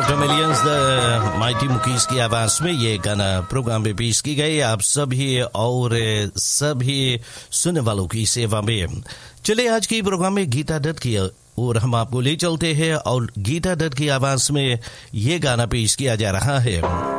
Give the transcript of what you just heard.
After millions the mighty Mukesh की आवाज में ये गाना प्रोग्राम में पेश की गई आप सभी और सभी सुनने वालों की सेवा में। चले आज की प्रोग्राम में गीता दत्त की और हम आपको ले चलते हैं और गीता दत्त की आवाज में ये गाना पेश किया जा रहा है।